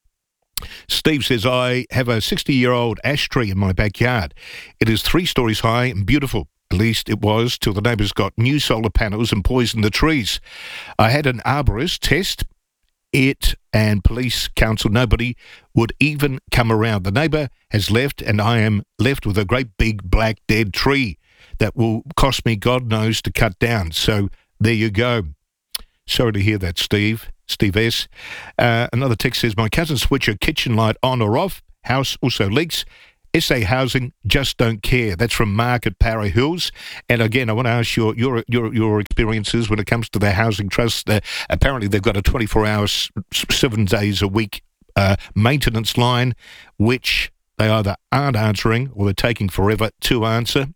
Steve says, "I have a sixty-year-old ash tree in my backyard. It is three stories high and beautiful. At least it was till the neighbours got new solar panels and poisoned the trees. I had an arborist test it and police council. Nobody would even come around. The neighbour has left and I am left with a great big black dead tree that will cost me God knows to cut down. So there you go." Sorry to hear that, Steve. Steve S. Uh, another text says, "My cousin switch her kitchen light on or off. House also leaks. S A Housing just don't care." That's from Mark at Para Hills. And again, I want to ask your your your, your experiences when it comes to the housing trust. Uh, apparently, they've got a twenty-four hours, seven days a week uh, maintenance line, which they either aren't answering or they're taking forever to answer.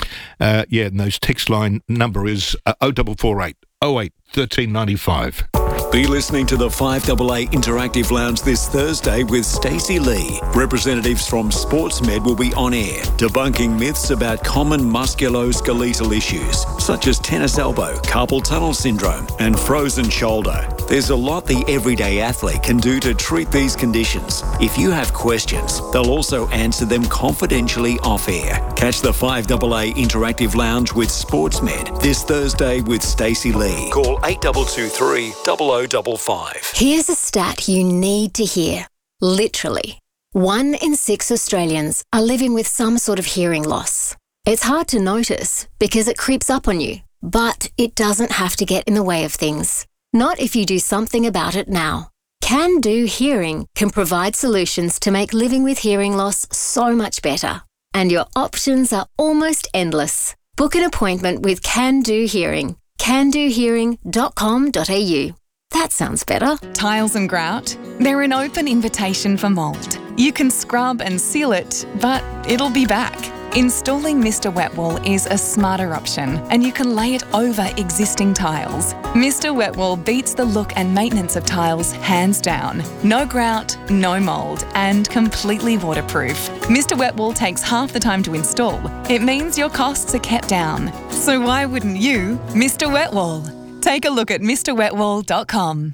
Uh, yeah, and those text line number is uh, oh four four eight, oh eight, one three nine five. Be listening to the five A A Interactive Lounge this Thursday with Stacey Lee. Representatives from SportsMed will be on air, debunking myths about common musculoskeletal issues, such as tennis elbow, carpal tunnel syndrome, and frozen shoulder. There's a lot the everyday athlete can do to treat these conditions. If you have questions, they'll also answer them confidentially off air. Catch the five A A Interactive Lounge with SportsMed this Thursday with Stacey Lee. Call eight two two three, double oh double five. Here's a stat you need to hear. Literally, one in six Australians are living with some sort of hearing loss. It's hard to notice because it creeps up on you, but it doesn't have to get in the way of things. Not if you do something about it now. Can Do Hearing can provide solutions to make living with hearing loss so much better. And your options are almost endless. Book an appointment with Can Do Hearing. can do hearing dot com dot a u. That sounds better. Tiles and grout, they're an open invitation for mould. You can scrub and seal it, but it'll be back. Installing Mister Wet Wall is a smarter option, and you can lay it over existing tiles. Mister Wet Wall beats the look and maintenance of tiles hands down. No grout, no mould, and completely waterproof. Mister Wet Wall takes half the time to install. It means your costs are kept down. So why wouldn't you Mister Wet Wall? Take a look at Mr wet wall dot com.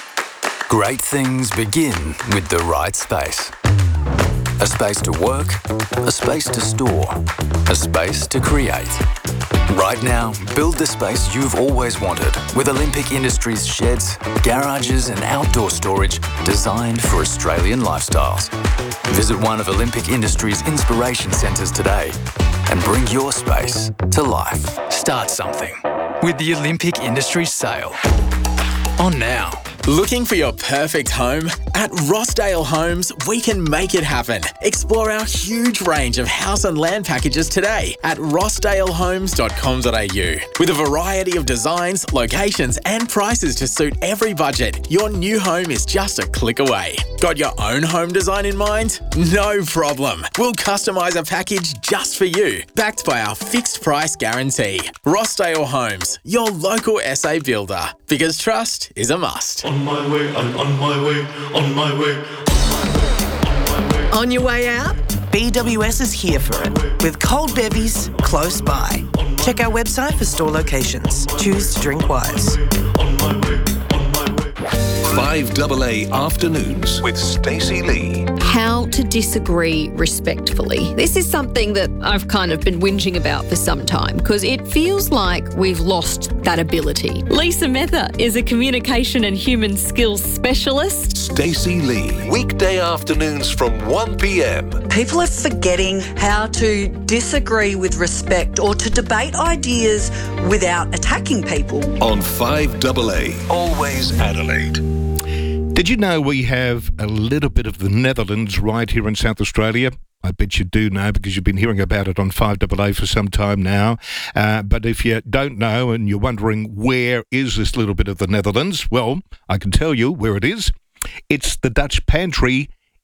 Great things begin with the right space. A space to work, a space to store, a space to create. Right now, build the space you've always wanted with Olympic Industries sheds, garages and outdoor storage designed for Australian lifestyles. Visit one of Olympic Industries' inspiration centres today and bring your space to life. Start something with the Olympic Industries sale. On now. Looking for your perfect home? At Rossdale Homes, we can make it happen. Explore our huge range of house and land packages today at rossdale homes dot com dot a u. With a variety of designs, locations and prices to suit every budget, your new home is just a click away. Got your own home design in mind? No problem. We'll customise a package just for you, backed by our fixed price guarantee. Rossdale Homes, your local S A builder. Because trust is a must. On my way, I'm on my way, on my way. On your way out? B W S is here for it, with cold bevies close by. Check our website for store locations. Choose to drink wise. five A A Afternoons with Stacey Lee. How to disagree respectfully. This is something that I've kind of been whinging about for some time because it feels like we've lost that ability. Lisa Mether is a communication and human skills specialist. Stacey Lee. Weekday afternoons from one p m. People are forgetting how to disagree with respect or to debate ideas without attacking people. On five A A. Always Adelaide. Did you know we have a little bit of the Netherlands right here in South Australia? I bet you do know because you've been hearing about it on five A A for some time now. Uh, but if you don't know and you're wondering where is this little bit of the Netherlands, well, I can tell you where it is. It's the Dutch pantry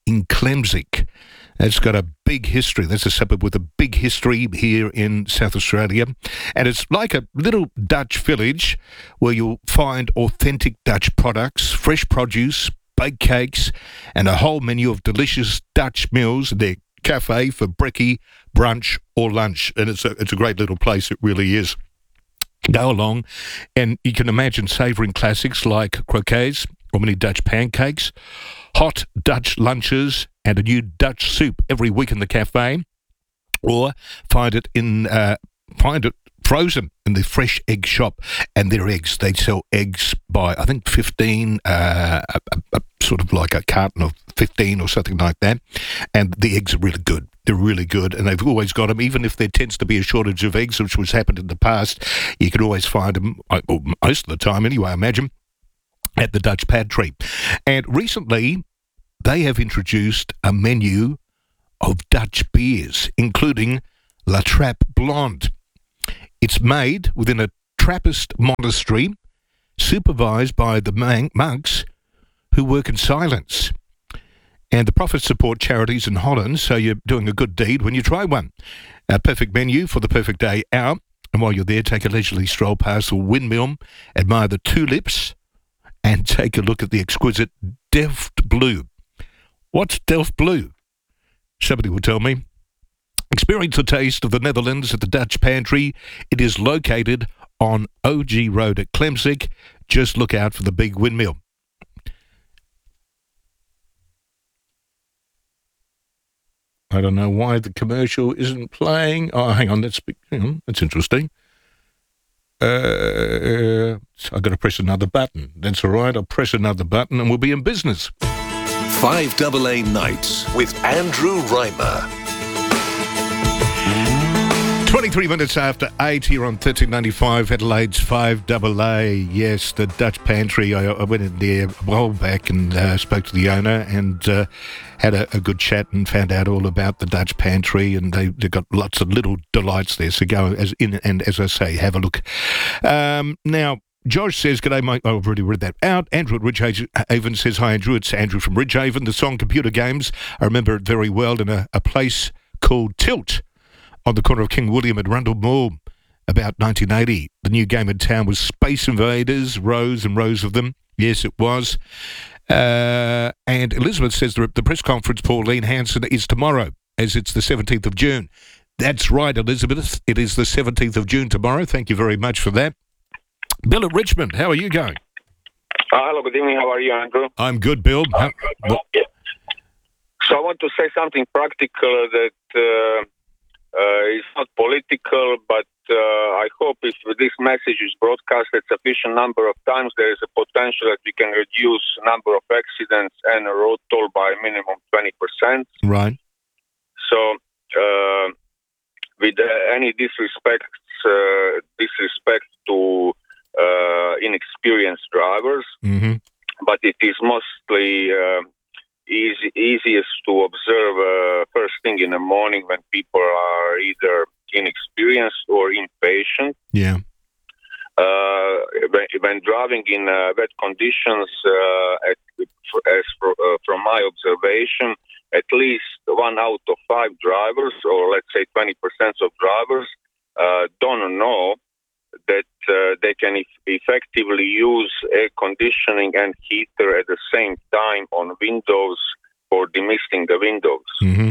in Clemsic. It's got a big history. That's a suburb with a big history here in South Australia. And it's like a little Dutch village where you'll find authentic Dutch products, fresh produce, baked cakes, and a whole menu of delicious Dutch meals in their cafe for brekkie, brunch or lunch. And it's a, it's a great little place, it really is. Go along and you can imagine savouring classics like croquettes or mini Dutch pancakes, hot Dutch lunches and a new Dutch soup every week in the cafe, or find it in uh, find it frozen in the fresh egg shop. And their eggs, they sell eggs by I think fifteen, uh, a, a, a sort of like a carton of fifteen or something like that. And the eggs are really good. They're really good, and they've always got them. Even if there tends to be a shortage of eggs, which was happened in the past, you can always find them, well, most of the time anyway, I imagine, at the Dutch Pantry. And recently, they have introduced a menu of Dutch beers, including La Trappe Blonde. It's made within a Trappist monastery, supervised by the monks who work in silence. And the profits support charities in Holland, so you're doing a good deed when you try one. A perfect menu for the perfect day out. And while you're there, take a leisurely stroll past the windmill, admire the tulips, and take a look at the exquisite Delft Blue. What's Delft Blue? Somebody will tell me. Experience the taste of the Netherlands at the Dutch Pantry. It is located on O G Road at Clemsic. Just look out for the big windmill. I don't know why the commercial isn't playing. Oh, hang on, that's hang on, that's interesting. Uh, I've got to press another button. That's all right. I'll press another button and we'll be in business. five A A Nights with Andrew Reimer. twenty-three minutes after eight here on thirteen ninety-five, Adelaide's five A A. Yes, the Dutch Pantry. I, I went in there a while back and uh, spoke to the owner and uh, had a, a good chat and found out all about the Dutch Pantry, and they, they've got lots of little delights there. So go as in and, as I say, have a look. Um, now, Josh says, g'day, mate. Oh, I've already read that out. Andrew at Ridgehaven says, hi, Andrew. It's Andrew from Ridgehaven. The song Computer Games, I remember it very well in a, a place called Tilt on the corner of King William and Rundle Mall, about nineteen eighty. The new game in town was Space Invaders, rows and rows of them. Yes, it was. Uh, and Elizabeth says the, the press conference, Pauline Hanson, is tomorrow, as it's the seventeenth of June. That's right, Elizabeth. It is the seventeenth of June tomorrow. Thank you very much for that. Bill at Richmond, how are you going? Uh, hello, good evening. How are you, Andrew? I'm good, Bill. How, yeah. So I want to say something practical that uh, uh, is not political, but uh, I hope if this message is broadcasted sufficient number of times, there is a potential that we can reduce number of accidents and road toll by minimum twenty percent. Right. So uh, with uh, any disrespect, uh, disrespect to uh, inexperienced drivers, mm-hmm. but it is mostly uh, easy, easiest to observe uh, first thing in the morning when people are either inexperienced or impatient. Yeah. Uh, when, when driving in uh, wet conditions, uh, at, as for, uh, from my observation, at least one out of five drivers, or let's say twenty percent of drivers, uh, don't know that uh, they can e- effectively use air conditioning and heater at the same time on windows for demisting the windows. Mm-hmm.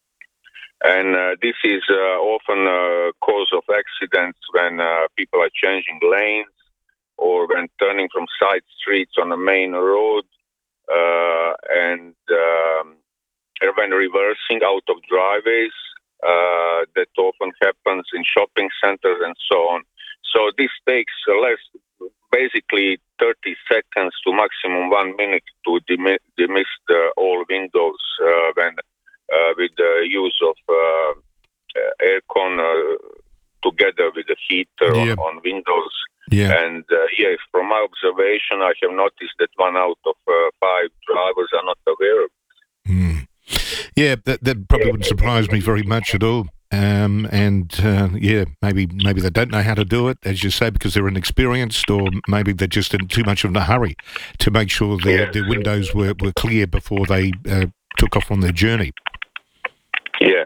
And uh, this is uh, often a cause of accidents when uh, people are changing lanes or when turning from side streets on the main road uh, and um, when reversing out of driveways. Uh, that often happens in shopping centers and so on. So this takes less, basically thirty seconds to maximum one minute to demi- demist uh, all windows uh, when uh, with the use of uh, aircon uh, together with the heater yeah. on, on windows. Yeah. And uh, yes, from my observation, I have noticed that one out of uh, five drivers are not aware of it. Mm. Yeah, that that probably wouldn't surprise me very much at all. Um, and uh, yeah, maybe maybe they don't know how to do it, as you say, because they're inexperienced, or maybe they're just in too much of a hurry to make sure their, yes. their windows were, were clear before they uh, took off on their journey. Yeah.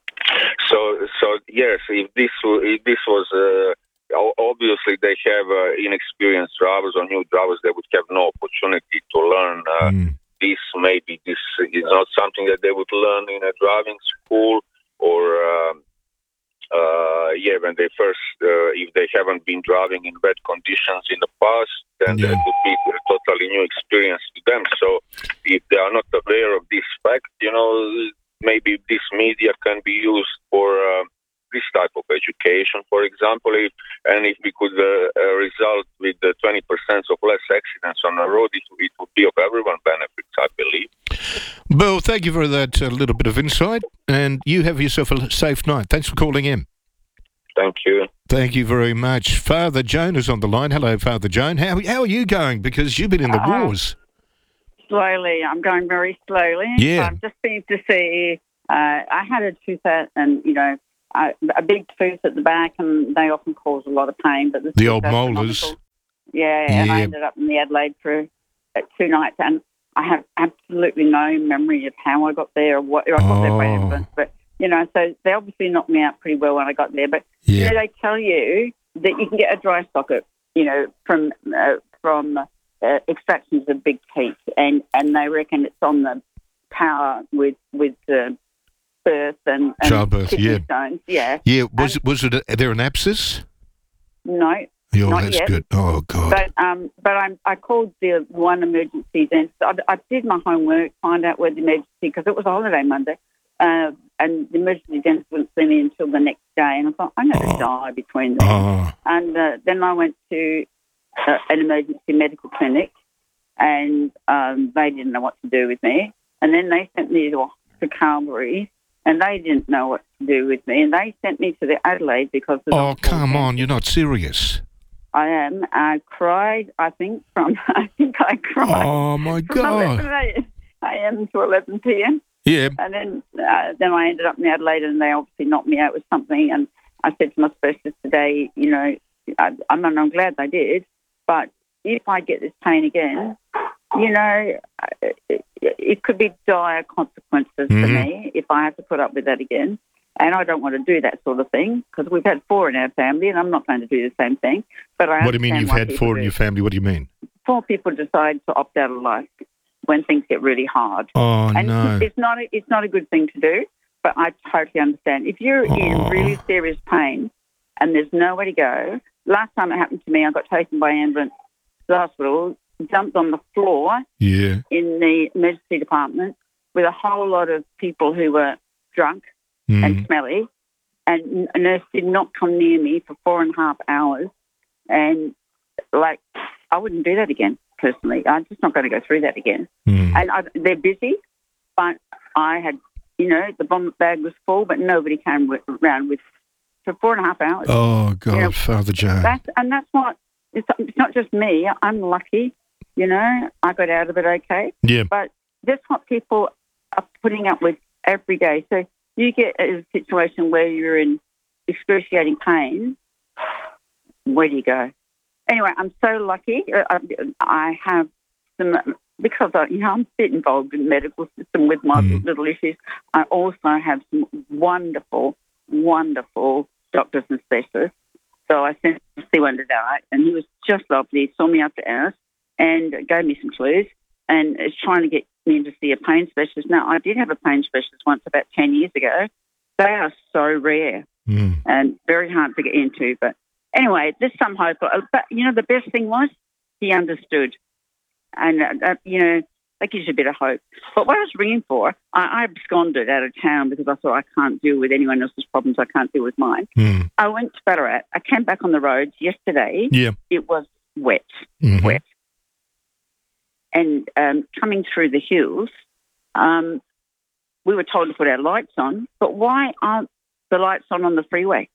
So, so yes, if this wa- if this was uh, o- obviously they have uh, inexperienced drivers or new drivers, they would have no opportunity to learn uh, Mm. this. Maybe this is not something that they would learn in a driving school, or um, uh, yeah, when they first, uh, if they haven't been driving in bad conditions in the past, then that would be a totally new experience to them. So, if they are not aware of this fact, you know, maybe this media can be used for uh, this type of education, for example, if, and if we could uh, uh, result with the twenty percent of less accidents on the road, it, it would be of everyone benefits, I believe. Bill, thank you for that uh, little bit of insight, and you have yourself a safe night. Thanks for calling in. Thank you. Thank you very much. Father Joan is on the line. Hello, Father Joan. How, how are you going? Because you've been in the Uh, wars. Slowly. I'm going very slowly. Yeah. I've just been to see, uh, I had a tooth out and, you know, uh, a big tooth at the back, and they often cause a lot of pain. But The old molars. Yeah, and I Yeah. ended up in the Adelaide for uh, two nights, and I have absolutely no memory of how I got there or what I got there by Oh. ambulance. But, you know, so they obviously knocked me out pretty well when I got there. But, you Yeah. know, they tell you that you can get a dry socket, you know, from uh, from uh, extractions of big teeth, and, and they reckon it's on the power with with uh, birth and, and Childbirth, kidney yeah. stones. Yeah. Yeah, was was it a, there an abscess? No. Oh, not that's yet. good. Oh, God. But um, but I I called the one emergency then. I, I did my homework, find out where the emergency, because it was a holiday Monday, uh, and the emergency dentist wouldn't see me until the next day, and I thought I'm going to die between them. Oh. And uh, then I went to uh, an emergency medical clinic, and um, they didn't know what to do with me, and then they sent me to, to Calvary. And they didn't know what to do with me, and they sent me to the Adelaide because of the Oh, come on. You're not serious. I am. I cried, I think, from, I think I cried. Oh, my from God. eleven a.m. to eleven p.m. Yeah. And then uh, then I ended up in Adelaide, and they obviously knocked me out with something. And I said to my specialist today, you know, I, I'm, I'm glad they did, but if I get this pain again, you know, it, it could be dire consequences for Mhm. me if I have to put up with that again. And I don't want to do that sort of thing, because we've had four in our family, and I'm not going to do the same thing. But I What do you mean understand you've why had people four do. in your family? What do you mean? Four people decide to opt out of life when things get really hard. Oh, and no. it's not a, it's not a good thing to do, but I totally understand. If you're in Oh. really serious pain and there's nowhere to go, last time it happened to me, I got taken by ambulance to the hospital, jumped on the floor Yeah. in the emergency department with a whole lot of people who were drunk Mm. and smelly, and a nurse did not come near me for four and a half hours. And, like, I wouldn't do that again, personally. I'm just not going to go through that again. Mm. And I, they're busy, but I had, you know, the bomb bag was full, but nobody came with, around with for four and a half hours. Oh, God, You know, Father Joan. That's, and that's what, it's, it's not just me. I'm lucky, you know, I got out of it okay. Yeah. But that's what people are putting up with every day. So you get a situation where you're in excruciating pain, where do you go? Anyway, I'm so lucky. I, I have some, because I, you know, I'm a bit involved in the medical system with my Mm. little issues. I also have some wonderful, wonderful doctors and specialists. So I sent to see one today, and he was just lovely. He saw me after hours and gave me some clues, and is trying to get me in to see a pain specialist. Now, I did have a pain specialist once about ten years ago. They are so rare Mm. and very hard to get into. But anyway, there's some hope. But, you know, the best thing was he understood. And, uh, uh, you know, that gives you a bit of hope. But what I was ringing for, I, I absconded out of town because I thought I can't deal with anyone else's problems. I can't deal with mine. Mm. I went to Ballarat. I came back on the roads yesterday. Yeah. It was wet, Mhm. wet. And um, coming through the hills, um, we were told to put our lights on. But why aren't the lights on on the freeway?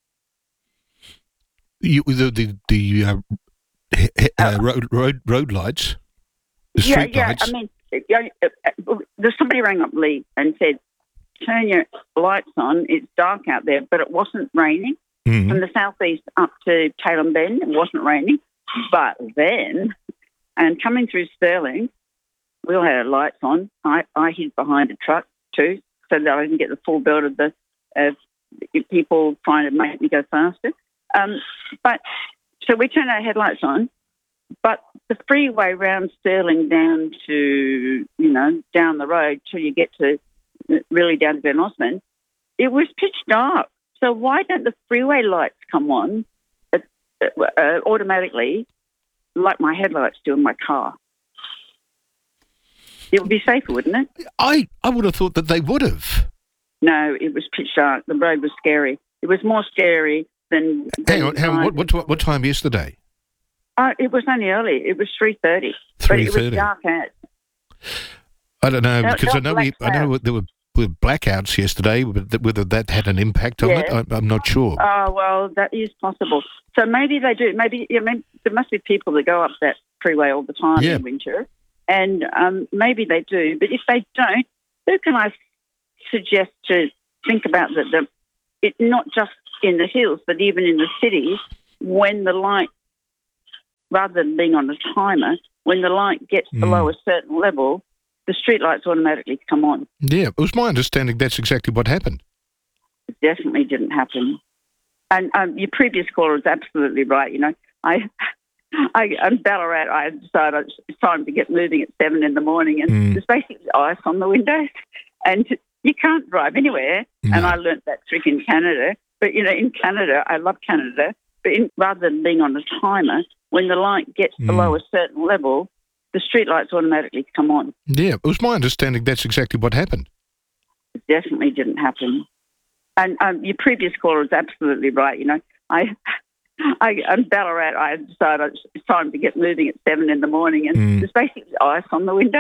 You, the the, the uh, he- he- uh, road, road road lights, the yeah, street yeah. lights. I mean, yeah, uh, uh, there's somebody rang up Lee and said, "Turn your lights on. It's dark out there." But it wasn't raining. Mhm. From the southeast up to Taylor Bend, it wasn't raining. But then, and coming through Stirling, we all had our lights on. I, I hid behind a truck too, so that I didn't get the full belt of the of people trying to make me go faster. Um, but so we turned our headlights on, but the freeway round Stirling down to, you know, down the road till you get to really down to Ben Osmond, it was pitch dark. So why don't the freeway lights come on uh, uh, automatically like my headlights do in my car? It would be safer, wouldn't it? I, I would have thought that they would have. No, it was pitch dark. The road was scary. It was more scary than... than Hang on, hang on. What, what, what time yesterday? Uh, it was only early. It was three thirty. three thirty. But it was dark out. I don't know, No, because I not know we, I know blacked there were, were blackouts yesterday, but whether that had an impact on Yeah. it, I, I'm not sure. Oh, well, that is possible. So maybe they do. Maybe, I mean, there must be people that go up that freeway all the time Yeah. in winter, and um, maybe they do. But if they don't, who can I suggest to think about that? The, it not just in the hills, but even in the cities, when the light, rather than being on a timer, when the light gets Mm. below a certain level, the street lights automatically come on. Yeah, it was my understanding that's exactly what happened. It definitely didn't happen. And um, your previous caller is absolutely right. You know, I, I, on Ballarat, I decided it's time to get moving at seven in the morning, and Mm. there's basically ice on the windows, and you can't drive anywhere. No. And I learnt that trick in Canada. But, you know, in Canada, I love Canada, but in, rather than being on a timer, when the light gets Mm. below a certain level, the street lights automatically come on. Yeah, it was my understanding that's exactly what happened. It definitely didn't happen. And um, your previous caller is absolutely right. You know, I, I on Ballarat, I decided it's time to get moving at seven in the morning, and Mm. there's basically ice on the window.